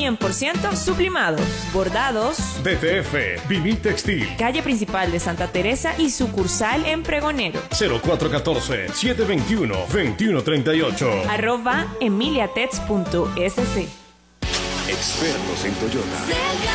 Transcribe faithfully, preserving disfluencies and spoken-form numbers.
cien por ciento sublimados, bordados. D T F, Vinil Textil. Calle principal de Santa Teresa y sucursal en Pregonero. cero cuatro uno cuatro, siete dos uno, dos uno tres ocho. Arroba emiliatex punto es ce. Expertos en Toyota.